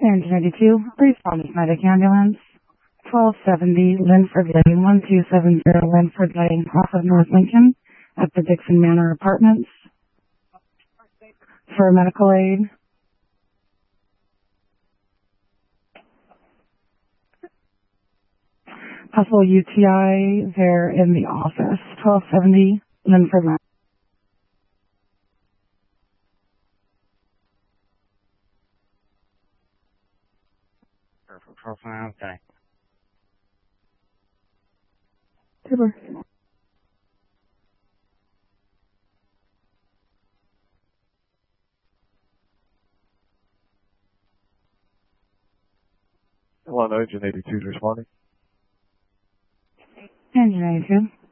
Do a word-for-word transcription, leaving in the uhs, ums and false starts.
Engine eighty-two, respond medic ambulance. twelve seventy Linford Lane, one two seven zero Linford Lane, off of North Lincoln, at the Dixon Manor Apartments. For medical aid. Possible U T I there in the office. twelve seventy Linford Lane. Perfect profile, okay. Super. Hello, Engine eighty-two is responding. Engine eighty-two.